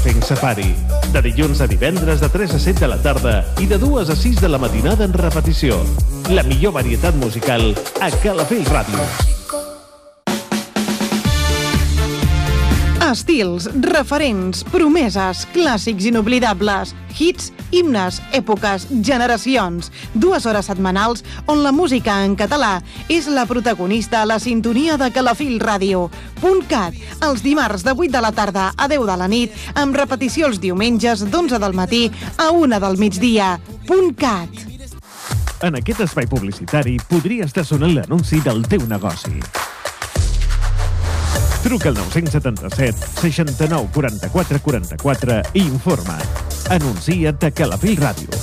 fent safari. De dilluns a divendres de 3 a 7 de la tarda i de 2 a 6 de la matinada en repetició. La millor varietat musical a Calafell Ràdio. Estils, referents, promeses, clàssics inoblidables, hits, himnes, èpoques, generacions. 2 hores setmanals on la música en català és la protagonista a la sintonia de Calafell Ràdio. .cat, els dimarts de 8 de la tarda a 10 de la nit, amb repetició els diumenges d'11 del matí a 1 del migdia. .cat. En aquest espai publicitari podria estar sonant l'anunci del teu negoci. Truca al 977 69 44 44 i informa't. Anuncia't a Calafell Ràdio.